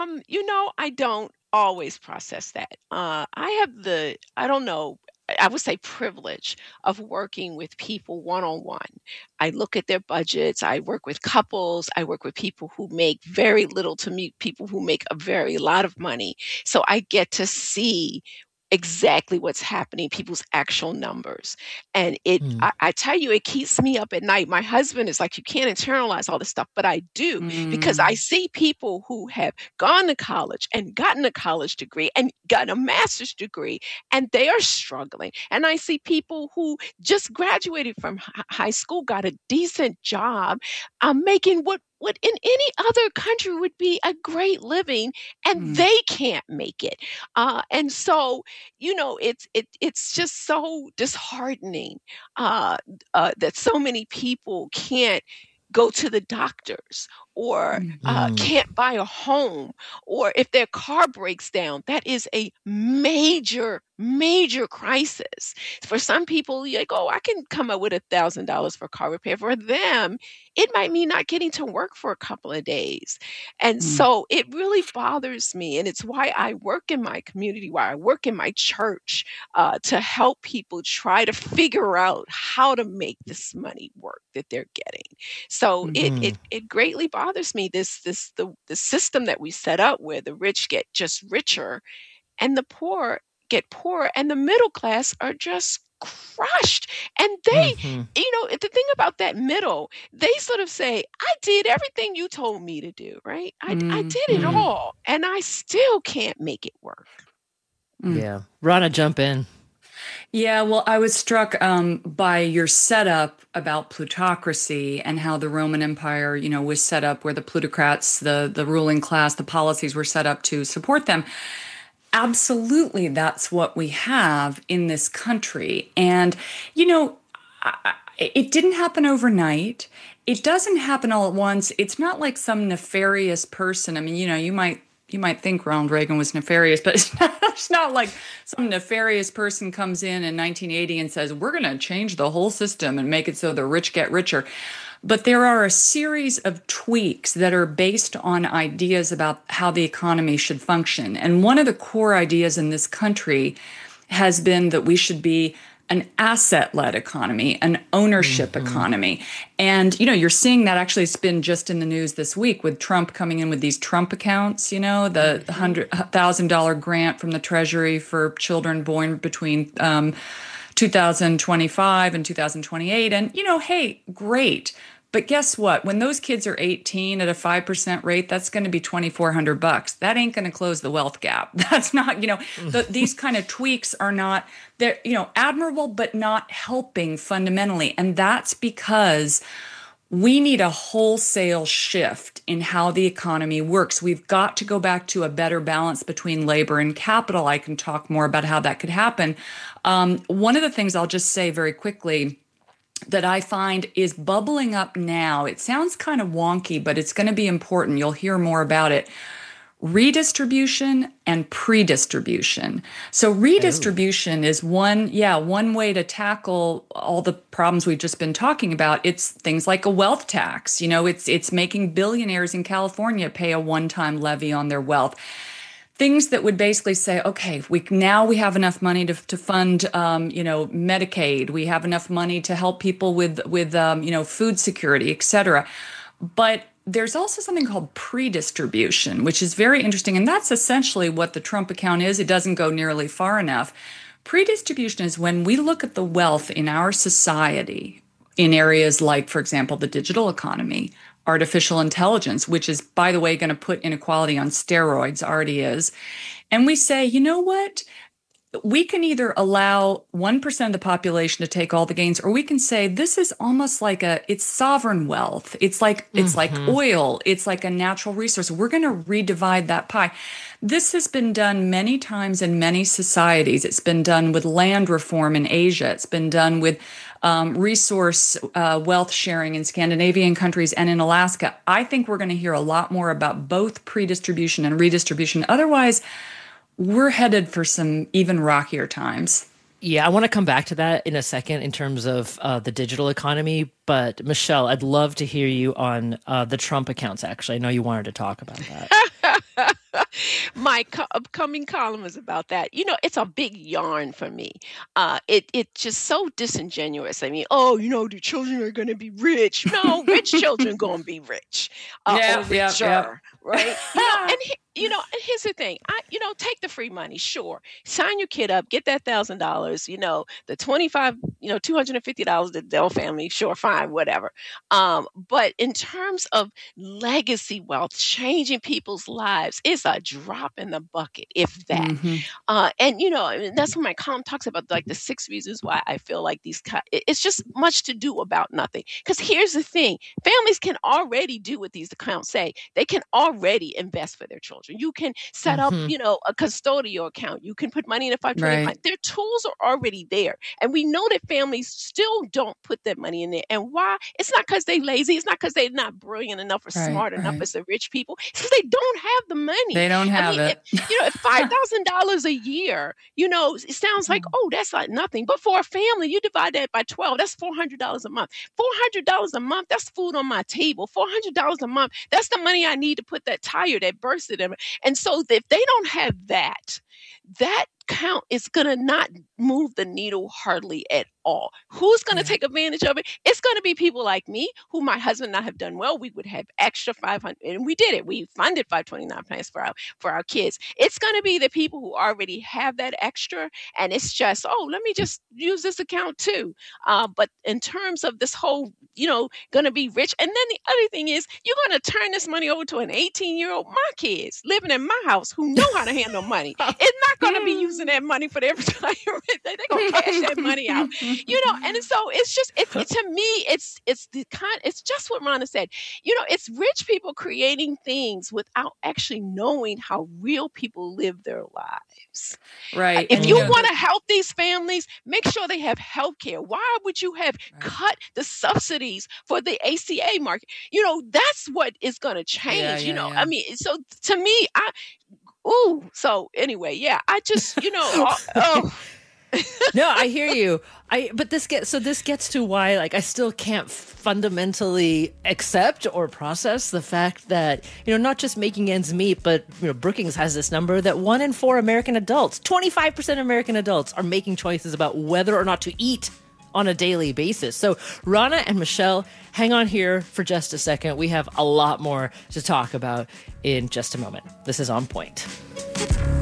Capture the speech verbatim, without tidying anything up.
Um, you know, I don't always process that. Uh, I have the, I don't know, I I would say privilege of working with people one on one. I look at their budgets. I work with couples. I work with people who make very little to meet people who make a very lot of money. So I get to see exactly what's happening, people's actual numbers. And it, Mm, I, I tell you, it keeps me up at night. My husband is like, you can't internalize all this stuff, but I do because I Mm, see people who have gone to college and gotten a college degree and gotten a master's degree, and they are struggling. And I see people who just graduated from hi- high school, got a decent job, um, making what what in any other country would be a great living, and mm, they can't make it. Uh, and so, you know, it's it it's just so disheartening uh, uh, that so many people can't go to the doctors or mm, uh, mm, can't buy a home, or if their car breaks down, that is a major major crisis. For some people, you're like, oh, I can come up with a thousand dollars for car repair. For them, it might mean not getting to work for a couple of days. And mm, so it really bothers me, and it's why I work in my community, why I work in my church, uh, to help people try to figure out how to make this money work that they're getting. So it mhm, mm. it it greatly bothers me, this this the the system that we set up where the rich get just richer and the poor get poorer, and the middle class are just crushed. And Mhm. they, you know, the thing about that middle, they sort of say, I did everything you told me to do, right? I I mm, did it Mm. mm, all, and I still can't make it work. mm. Yeah. Rana, jump in. Yeah, well, I was struck um, by your setup about plutocracy and how the Roman Empire, you know, was set up where the plutocrats, the the ruling class, the policies were set up to support them. Absolutely, that's what we have in this country. And, you know, I, I- it didn't happen overnight. It doesn't happen all at once. It's not like some nefarious person. I mean, you know, you might you might think Ronald Reagan was nefarious, but it's not, it's not like some nefarious person comes in in nineteen eighty and says, we're going to change the whole system and make it so the rich get richer. But there are a series of tweaks that are based on ideas about how the economy should function. And one of the core ideas in this country has been that we should be an asset-led economy, an ownership Mhm. economy. And, you know, you're seeing that actually it's been just in the news this week with Trump coming in with these Trump accounts, you know, the Hmm. one hundred thousand dollars grant from the Treasury for children born between um, two thousand twenty-five and two thousand twenty-eight. And, you know, hey, great. But guess what? When those kids are eighteen at a five percent rate, that's going to be twenty-four hundred bucks. That ain't going to close the wealth gap. That's not, you know, the, these kind of tweaks are not, they're, you know, admirable, but not helping fundamentally. And that's because we need a wholesale shift in how the economy works. We've got to go back to a better balance between labor and capital. I can talk more about how that could happen. Um, one of the things I'll just say very quickly that I find is bubbling up now. It sounds kind of wonky, but it's going to be important. You'll hear more about it. Redistribution and pre-distribution. So Oh. redistribution is one, yeah, one way to tackle all the problems we've just been talking about. It's things like a wealth tax. You know, it's it's making billionaires in California pay a one-time levy on their wealth. Things that would basically say, okay, we now we have enough money to, to fund, um, you know, Medicaid. We have enough money to help people with with um, you know, food security, et cetera. But there's also something called pre-distribution, which is very interesting, and that's essentially what the Trump account is. It doesn't go nearly far enough. Pre-distribution is when we look at the wealth in our society in areas like, for example, the digital economy, artificial intelligence, which is, by the way, going to put inequality on steroids, already is. And we say, you know what? We can either allow one percent of the population to take all the gains, or we can say this is almost like a, it's sovereign wealth. It's like, it's like Mhm. oil. It's like a natural resource. We're going to redivide that pie. This has been done many times in many societies. It's been done with land reform in Asia. It's been done with um, resource uh, wealth sharing in Scandinavian countries and in Alaska. I think we're going to hear a lot more about both pre-distribution and redistribution. Otherwise, we're headed for some even rockier times. Yeah, I want to come back to that in a second in terms of uh, the digital economy. But Michelle, I'd love to hear you on uh, the Trump accounts, actually. I know you wanted to talk about that. My co- upcoming column is about that. You know, it's a big yarn for me. Uh, it it's just so disingenuous. I mean, oh, you know, the children are going to be rich. No, rich children going to be rich, uh, or Yep, yep, yep. richer, right? You know, and he, you know, and here's the thing. I, you know, take the free money, sure. Sign your kid up, get that thousand dollars. You know, the twenty five, you know, two hundred and fifty dollars. The Dell family, sure, fine, whatever. Um, but in terms of legacy wealth, changing people's lives, it's a drop in the bucket, if that. hmm Uh, and you know, I mean, that's what my column talks about, like the six reasons why I feel like these. ki- it- It's just much to do about nothing. Because here's the thing: families can already do what these accounts say. They can already invest for their children. You can set up, Hmm. you know, a custodial account. You can put money in a five twenty plan. Right. Their tools are already there, and we know that families still don't put that money in there. And why? It's not because they lazy. It's not because they're not brilliant enough or Right. smart enough Right. as the rich people. It's because they don't have the money. They don't I have mean, if, it. you know, at five thousand dollars a year, you know, it sounds like, oh, that's like nothing. But for a family, you divide that by twelve, that's four hundred dollars a month. four hundred dollars a month, that's food on my table. four hundred dollars a month, that's the money I need to put that tire that bursted in. And so if they don't have that, that count is going to not move the needle hardly at all. Who's going to Yeah. take advantage of it? It's going to be people like me, who my husband and I have done well. We would have extra five hundred, and we did it. We funded five twenty-nine plans for our for our kids. It's going to be the people who already have that extra, and it's just, oh, let me just use this account too. Uh, but in terms of this whole, you know, going to be rich, and then the other thing is, you're going to turn this money over to an eighteen year old, my kids living in my house who know how to handle money. It's not going to be using that money for their retirement. They, they're going to cash that money out, you know. And so it's just, it, it to me, it's it's the kind, it's just what Rhonda said. You know, it's rich people creating things without actually knowing how real people live their lives. Uh, Right. If And you you know want the to help these families, make sure they have health care. Why would you have right. cut the subsidies for the A C A market? You know, that's what is going to Yeah, change. You yeah, know, I yeah. mean, so to me, I, ooh, so anyway, yeah, I just, you know, uh, oh, No, I hear you. I but this gets so this gets to why like I still can't fundamentally accept or process the fact that, you know, not just making ends meet, but you know, Brookings has this number that one in four American adults, twenty-five percent of American adults are making choices about whether or not to eat on a daily basis. So Rana and Michelle, hang on here for just a second. We have a lot more to talk about in just a moment. This is On Point.